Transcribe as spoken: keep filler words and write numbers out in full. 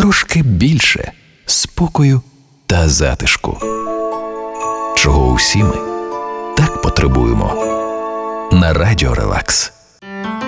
трошки більше спокою та затишку, чого усі ми так потребуємо. На Радіо Релакс.